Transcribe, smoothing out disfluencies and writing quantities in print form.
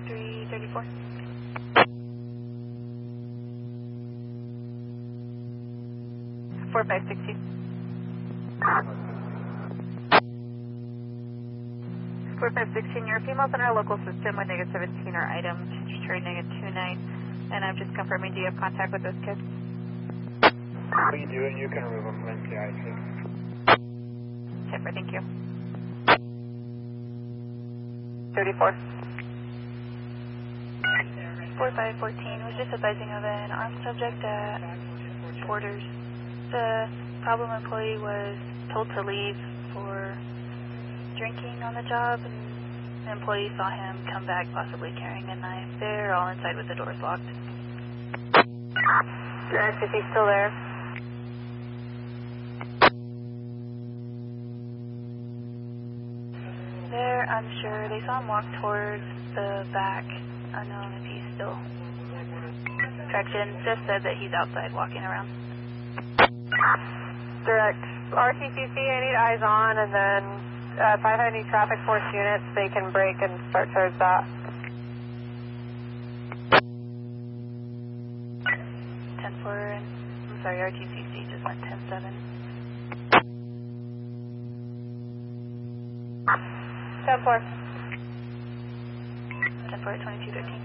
334. 4516. 4516, you're females in our local system with negative 17 are items, trade negative 29, and I'm just confirming, do you have contact with those kids? We do, and you can remove them from NCI too. Tipper, thank you. 34. 4514 was just advising of an armed subject at Porter's. The problem employee was told to leave for drinking on the job, and the employee saw him come back possibly carrying a knife. They're all inside with the doors locked. Is he still there? They're unsure. They saw him walk towards the back. Unknown if he's still. Correction, just said that he's outside walking around. Direct. RTCC, I need eyes on, and then if I have any traffic force units, they can break and start towards that. 10-4, I'm sorry, RTCC just went 10-7. 10-4. 10-4 at 2213.